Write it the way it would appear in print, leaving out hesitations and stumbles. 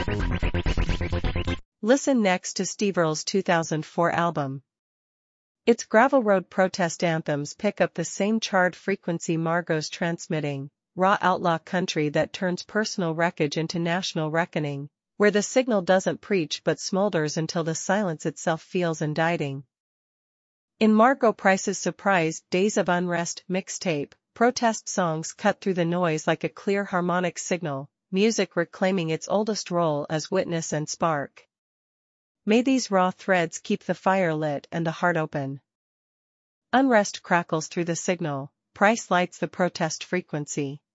Listen next to Steve Earle's 2004 album. Its gravel road protest anthems pick up the same charred frequency Margot's transmitting, raw outlaw country that turns personal wreckage into national reckoning, where the signal doesn't preach but smolders until the silence itself feels indicting. In Margot Price's surprise Days of Unrest mixtape, protest songs cut through the noise like a clear harmonic signal, music reclaiming its oldest role as witness and spark. May these raw threads keep the fire lit and the heart open. Unrest crackles through the signal, Price lights the protest frequency.